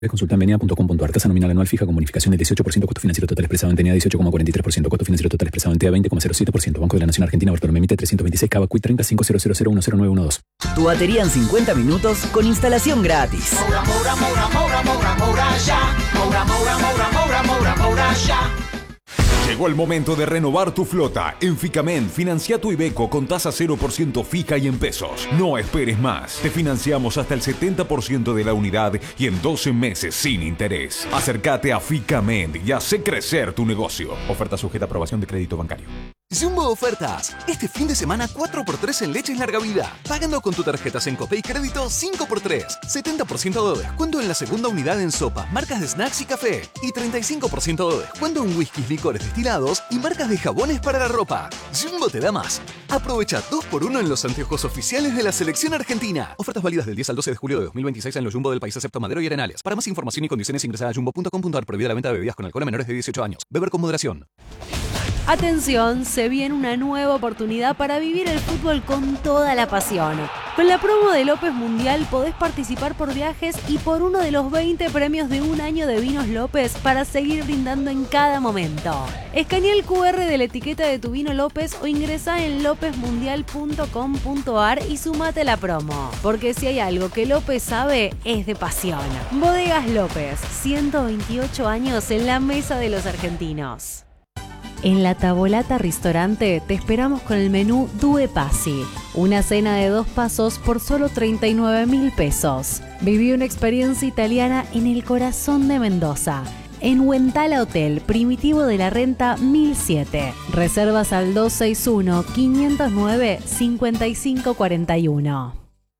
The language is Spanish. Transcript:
Consulta en venia.com.ar. Tasa nominal anual fija con bonificación del 18%. Costo financiero total expresado en TENEA 18,43%. Costo financiero total expresado en TEA 20,07%. Banco de la Nación Argentina. Bartolomé Mitre 326 Cava Quit 305000100912. Tu batería en 50 minutos con instalación gratis. Llegó el momento de renovar tu flota. En Ficamen, financia tu Iveco con tasa 0% fija y en pesos. No esperes más. Te financiamos hasta el 70% de la unidad y en 12 meses sin interés. Acércate a Ficamen y hace crecer tu negocio. Oferta sujeta a aprobación de crédito bancario. Jumbo Ofertas. Este fin de semana 4x3 en leches larga vida. Pagando con tu tarjeta Sencope y crédito 5x3. 70% de descuento en la segunda unidad en sopas, marcas de snacks y café. Y 35% de descuento en whiskies, licores destilados y marcas de jabones para la ropa. Jumbo te da más. Aprovecha 2x1 en los anteojos oficiales de la selección argentina. Ofertas válidas del 10 al 12 de julio de 2026 en los Jumbo del país excepto Madero y Arenales. Para más información y condiciones ingresa a jumbo.com.ar. Prohibida la venta de bebidas con alcohol a menores de 18 años. Beber con moderación. Atención, se viene una nueva oportunidad para vivir el fútbol con toda la pasión. Con la promo de López Mundial podés participar por viajes y por uno de los 20 premios de un año de vinos López para seguir brindando en cada momento. Escanea el QR de la etiqueta de tu vino López o ingresa en lopezmundial.com.ar y sumate a la promo. Porque si hay algo que López sabe, es de pasión. Bodegas López, 128 años en la mesa de los argentinos. En La Tavolata Ristorante te esperamos con el menú Due Passi, una cena de 2 pasos por solo 39.000 pesos. Viví una experiencia italiana en el corazón de Mendoza, en Huentala Hotel, Primitivo de la Renta 1007. Reservas al 261-509-5541.